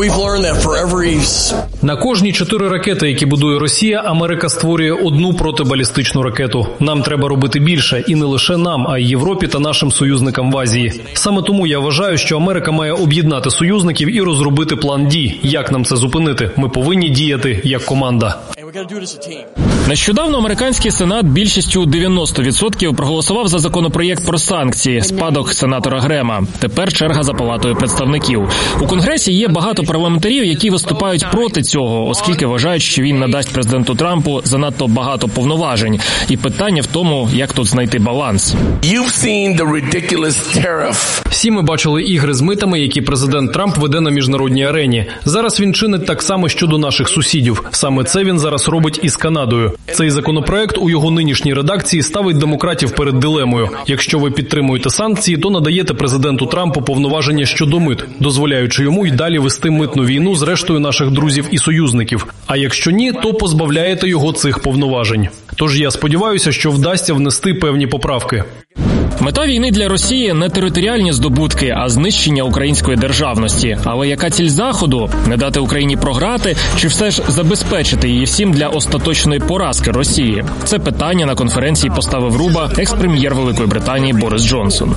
На кожні чотири ракети, які будує Росія, Америка створює одну протибалістичну ракету. Нам треба робити більше, і не лише нам, а й Європі та нашим союзникам в Азії. Саме тому я вважаю, що Америка має об'єднати союзників і розробити план дій. Як нам це зупинити? Ми повинні діяти як команда. Нещодавно американський сенат більшістю дев'яносто відсотків проголосував за законопроєкт про санкції, спадок сенатора Грема. Тепер черга за палатою представників. У Конгресі є багато парламентарів, які виступають проти цього, оскільки вважають, що він надасть президенту Трампу занадто багато повноважень. І питання в тому, як тут знайти баланс. Всі Всі ми бачили ігри з митами, які президент Трамп веде на міжнародній арені. Зараз він чинить так само щодо наших сусідів. Саме це він зараз робить із Канадою. Цей законопроект у його нинішній редакції ставить демократів перед дилемою. Якщо ви підтримуєте санкції, то надаєте президенту Трампу повноваження щодо мит, дозволяючи йому й далі вести митну війну з рештою наших друзів і союзників. А якщо ні, то позбавляєте його цих повноважень. Тож я сподіваюся, що вдасться внести певні поправки. Мета війни для Росії – не територіальні здобутки, а знищення української державності. Але яка ціль Заходу? Не дати Україні програти, чи все ж забезпечити її всім для остаточної поразки Росії? Це питання на конференції поставив руба екс-прем'єр Великої Британії Борис Джонсон.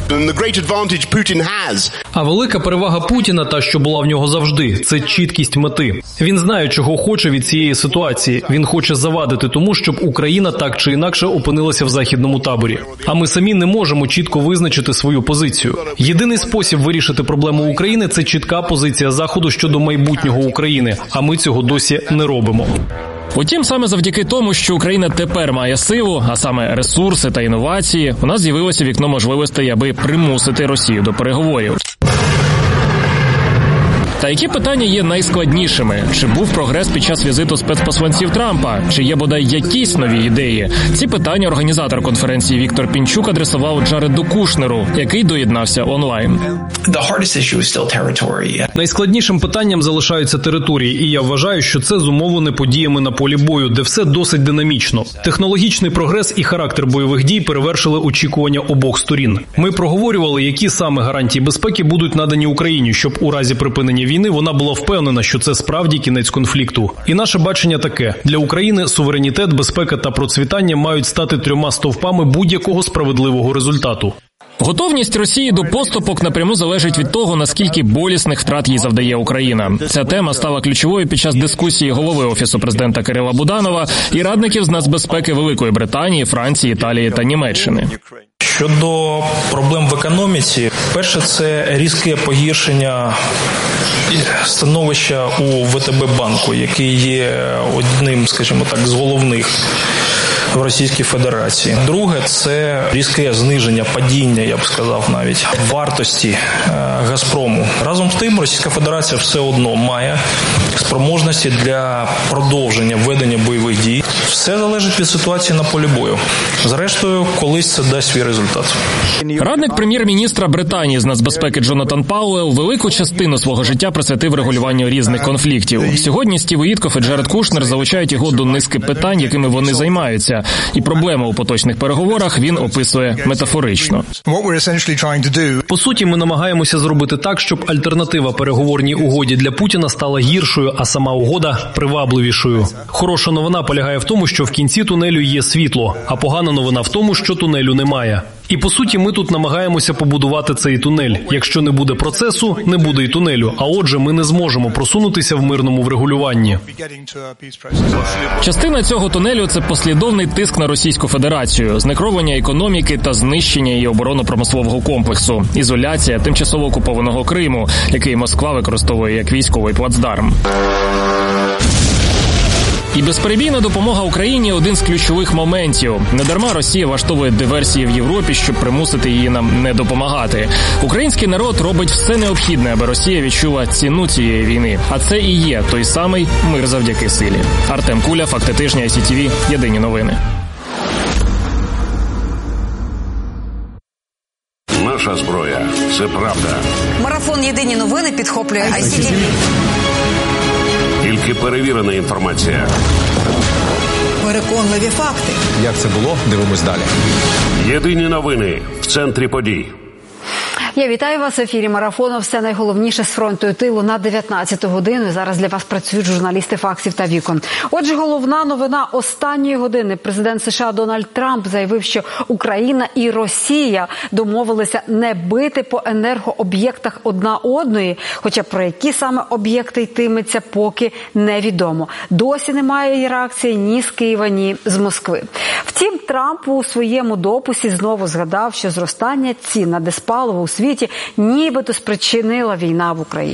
А велика перевага Путіна, та що була в нього завжди, це чіткість мети. Він знає, чого хоче від цієї ситуації. Він хоче завадити тому, щоб Україна так чи інакше опинилася в західному таборі. А ми самі не можемо чітко визначити свою позицію. Єдиний спосіб вирішити проблему України – це чітка позиція Заходу щодо майбутнього України, а ми цього досі не робимо. Утім, саме завдяки тому, що Україна тепер має силу, а саме ресурси та інновації, у нас з'явилося вікно можливостей, аби примусити Росію до переговорів. Та які питання є найскладнішими? Чи був прогрес під час візиту спецпосланців Трампа? Чи є бодай якісь нові ідеї? Ці питання організатор конференції Віктор Пінчук адресував Джареду Кушнеру, який доєднався онлайн. Найскладнішим питанням залишаються території, і я вважаю, що це зумовлене подіями на полі бою, де все досить динамічно. Технологічний прогрес і характер бойових дій перевершили очікування обох сторін. Ми проговорювали, які саме гарантії безпеки будуть надані Україні, щоб у разі припинення війни вона була впевнена, що це справді кінець конфлікту. І наше бачення таке. Для України суверенітет, безпека та процвітання мають стати трьома стовпами будь-якого справедливого результату. Готовність Росії до поступок напряму залежить від того, наскільки болісних втрат їй завдає Україна. Ця тема стала ключовою під час дискусії голови Офісу президента Кирила Буданова і радників з нацбезпеки Великої Британії, Франції, Італії та Німеччини. Щодо проблем в економіці, перше – це різке погіршення становища у ВТБ-банку, який є одним, скажімо так, з головних в Російській Федерації. Друге – це різке зниження, падіння, я б сказав навіть, вартості «Газпрому». Разом з тим, Російська Федерація все одно має спроможності для продовження ведення бойових дій. Все залежить від ситуації на полі бою. Зрештою, колись це дасть свій результат. Радник прем'єр-міністра Британії з нацбезпеки Джонатан Пауелл велику частину свого життя присвятив регулюванню різних конфліктів. Сьогодні Стів Віткоф і Джаред Кушнер залучають його до низки питань, якими вони займаються. І проблеми у поточних переговорах він описує метафорично. По суті, ми намагаємося зробити так, щоб альтернатива переговорній угоді для Путіна стала гіршою, а сама угода привабливішою. Хороша новина полягає в тому, що в кінці тунелю є світло, а погана новина в тому, що тунелю немає. І по суті, ми тут намагаємося побудувати цей тунель. Якщо не буде процесу, не буде і тунелю, а отже, ми не зможемо просунутися в мирному врегулюванні. Частина цього тунелю – це послідовний тиск на Російську Федерацію, знекровлення економіки та знищення її оборонно-промислового комплексу, ізоляція тимчасово окупованого Криму, який Москва використовує як військовий плацдарм. І безперебійна допомога Україні – один з ключових моментів. Недарма Росія влаштовує диверсії в Європі, щоб примусити її нам не допомагати. Український народ робить все необхідне, аби Росія відчула ціну цієї війни. А це і є той самий мир завдяки силі. Артем Куля, Факти тижня, ай сі ті ві, Єдині новини. Наша зброя – це правда. Марафон «Єдині новини» підхоплює ай сі ті ві. Тільки перевірена інформація. Переконливі факти. Як це було? Дивимось далі. Єдині новини в центрі подій. Я вітаю вас в ефірі марафону. Все найголовніше з фронту і тилу на дев'ятнадцяту годину. Зараз для вас працюють журналісти «Фактів» та «Вікон». Отже, головна новина останньої години. Президент США Дональд Трамп заявив, що Україна і Росія домовилися не бити по енергооб'єктах одна одної, хоча про які саме об'єкти йтиметься, поки невідомо. Досі немає реакції ні з Києва, ні з Москви. Втім, Трамп у своєму дописі знову згадав, що зростання цін на диспаливо у світі нібито спричинила війна в Україні.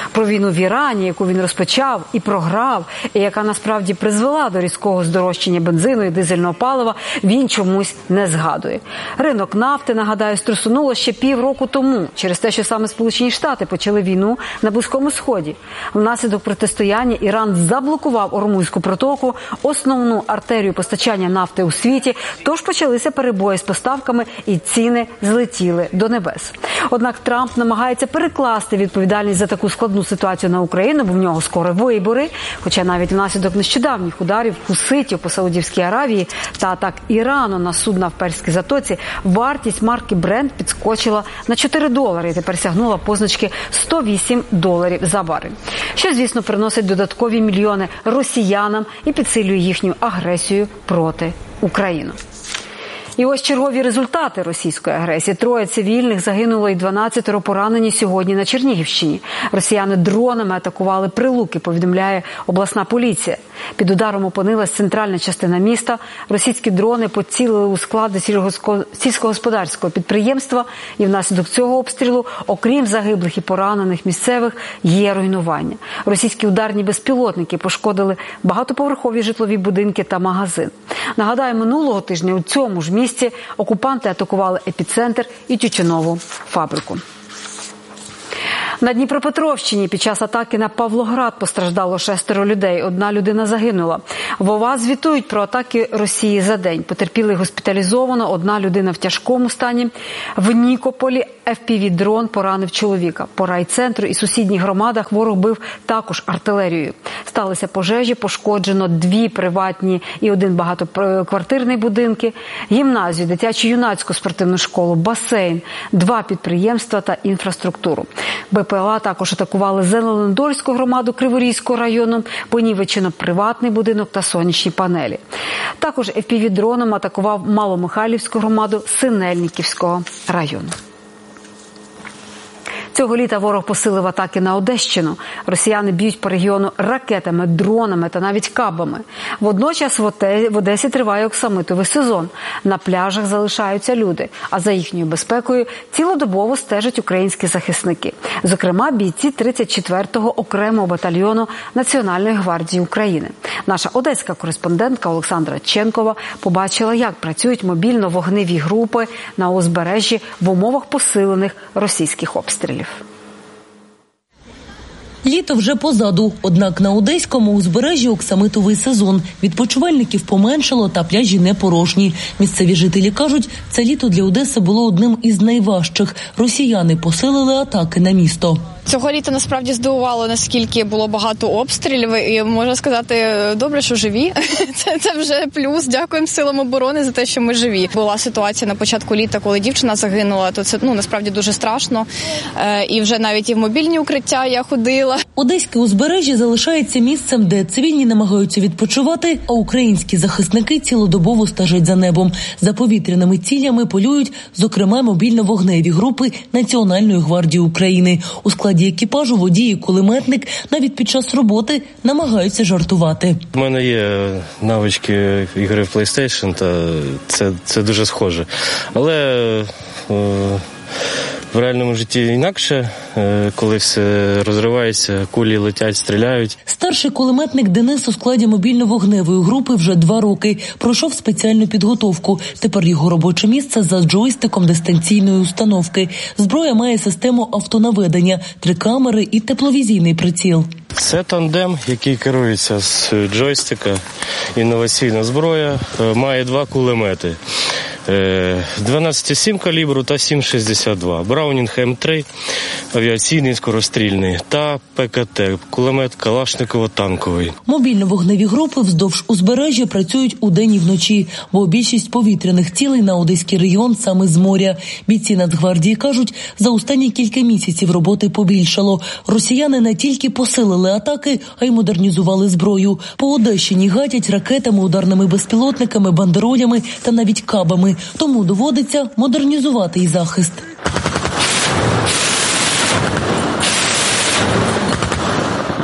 Про війну в Ірані, яку він розпочав і програв, і яка насправді призвела до різкого здорожчання бензину і дизельного палива, він чомусь не згадує. Ринок нафти, нагадаю, струсунуло ще півроку тому, через те, що саме Сполучені Штати почали війну на Близькому Сході. Внаслідок протистояння Іран заблокував Ормузьку протоку, основну артерію постачання нафти у світі, тож почалися перебої з поставками і ціни злетіли до небес. Однак Трамп намагається перекласти відповідальність за таку складну ситуацію на Україну, бо в нього скоро вибори, хоча навіть внаслідок нещодавніх ударів хуситів по Саудівській Аравії та атак Ірану на судна в Перській затоці, вартість марки Brent підскочила на чотири долари і тепер сягнула позначки сто вісім доларів за барель. Що, звісно, приносить додаткові мільйони росіянам і підсилює їхню агресію проти України. І ось чергові результати російської агресії. Троє цивільних загинуло і дванадцятеро поранені сьогодні на Чернігівщині. Росіяни дронами атакували Прилуки, повідомляє обласна поліція. Під ударом опинилась центральна частина міста. Російські дрони поцілили у склади сільськогосподарського підприємства. І внаслідок цього обстрілу, окрім загиблих і поранених місцевих, є руйнування. Російські ударні безпілотники пошкодили багатоповерхові житлові будинки та магазин. Нагадаю, минулого тижня у цьому ж місці місці окупанти атакували епіцентр і тютюнову фабрику. На Дніпропетровщині під час атаки на Павлоград постраждало шестеро людей. Одна людина загинула. В ОВА звітують про атаки Росії за день. Потерпілих госпіталізовано, одна людина в тяжкому стані. В Нікополі еф пі ві-дрон поранив чоловіка. По райцентру і сусідніх громадах ворог бив також артилерією. Сталися пожежі, пошкоджено дві приватні і один багатоквартирний будинки, гімназію, дитячо-юнацьку спортивну школу, басейн, два підприємства та інфраструктуру. Бе пе о також атакували Зеленодольську громаду Криворізького району, понівечено приватний будинок та сонячні панелі. Також еф пі ві-дроном атакував Маломихайлівську громаду Синельниківського району. Цього літа ворог посилив атаки на Одещину. Росіяни б'ють по регіону ракетами, дронами та навіть кабами. Водночас в Одесі триває оксамитовий сезон. На пляжах залишаються люди, а за їхньою безпекою цілодобово стежать українські захисники. Зокрема, бійці тридцять четвертого окремого батальйону Національної гвардії України. Наша одеська кореспондентка Олександра Ченкова побачила, як працюють мобільно-вогневі групи на узбережжі в умовах посилених російських обстрілів. Літо вже позаду, однак на одеському узбережжі оксамитовий сезон. Відпочивальників поменшало та пляжі не порожні. Місцеві жителі кажуть, це літо для Одеси було одним із найважчих. Росіяни посилили атаки на місто. Цього літа насправді здивувало, наскільки було багато обстрілів, і можна сказати, добре, що живі. Це, це вже плюс. Дякуємо силам оборони за те, що ми живі. Була ситуація на початку літа, коли дівчина загинула, то це ну насправді дуже страшно. Е, і вже навіть і в мобільні укриття я ходила. Одеське узбережжя залишається місцем, де цивільні намагаються відпочивати, а українські захисники цілодобово стежать за небом. За повітряними цілями полюють, зокрема, мобільно-вогневі групи Національної гвардії України. У складі екіпажу водій і кулеметник навіть під час роботи намагаються жартувати. У мене є навички ігри в PlayStation, та це, це дуже схоже. Але е, в реальному житті інакше, коли все розривається, кулі летять, стріляють. Старший кулеметник Денис у складі мобільно-вогневої групи вже два роки. Пройшов спеціальну підготовку. Тепер його робоче місце за джойстиком дистанційної установки. Зброя має систему автонаведення, три камери і тепловізійний приціл. Це тандем, який керується з джойстика. Інноваційна зброя, має два кулемети. дванадцять сім калібру та сім шістдесят два. Браунінг ем три, авіаційний скорострільний, та пе ка те, кулемет Калашниково-танковий. Мобільно-вогневі групи вздовж узбережжя працюють удень і вночі, бо більшість повітряних цілей на Одеський регіон саме з моря. Бійці Нацгвардії кажуть, за останні кілька місяців роботи побільшало. Росіяни не тільки посилили атаки, а й модернізували зброю. По Одещині гатять ракетами, ударними безпілотниками, бандеролями та навіть кабами. Тому доводиться модернізувати і захист.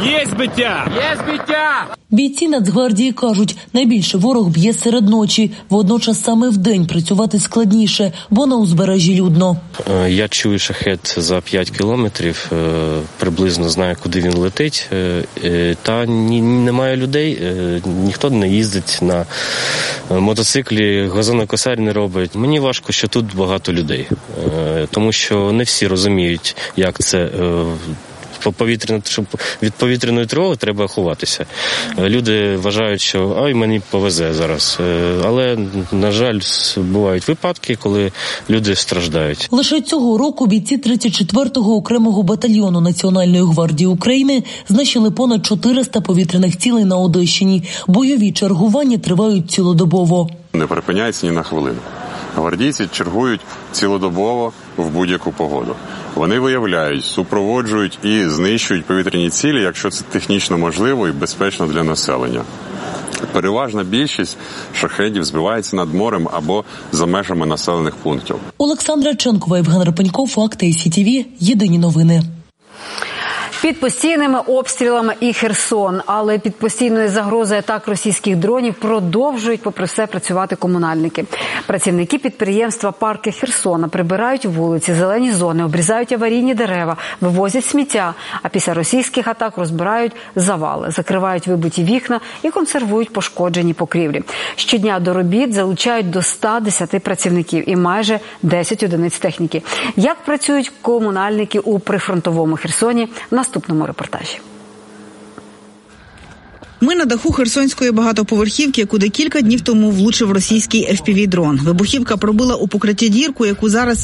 Є збиття! Є збиття! Бійці Нацгвардії кажуть, найбільше ворог б'є серед ночі. Водночас саме вдень працювати складніше, бо на узбережжі людно. Я чую шахет за п'ять кілометрів, приблизно знаю, куди він летить. Та немає людей, ніхто не їздить на мотоциклі, газонокосарь не робить. Мені важко, що тут багато людей, тому що не всі розуміють, як це повітряно, щоб від повітряної тривоги треба ховатися. Люди вважають, що ай, мені повезе зараз. Але, на жаль, бувають випадки, коли люди страждають. Лише цього року бійці тридцять четвертого окремого батальйону Національної гвардії України знищили понад чотириста повітряних цілей на Одещині. Бойові чергування тривають цілодобово. Не припиняється ні на хвилину. Гвардійці чергують цілодобово в будь-яку погоду. Вони виявляють, супроводжують і знищують повітряні цілі, якщо це технічно можливо і безпечно для населення. Переважна більшість шахедів збивається над морем або за межами населених пунктів. Олександра Ченкова, Євген Рапенько, Факти ай сі ті ві. Єдині новини. Під постійними обстрілами і Херсон, але під постійною загрозою атак російських дронів продовжують, попри все, працювати комунальники. Працівники підприємства «Парки Херсона» прибирають вулиці, зелені зони, обрізають аварійні дерева, вивозять сміття, а після російських атак розбирають завали, закривають вибиті вікна і консервують пошкоджені покрівлі. Щодня до робіт залучають до ста десяти працівників і майже десять одиниць техніки. Як працюють комунальники у прифронтовому Херсоні – в наступному репортажі. Ми на даху херсонської багатоповерхівки, куди кілька днів тому влучив російський еф пі ві-дрон. Вибухівка пробила у покритті дірку, яку зараз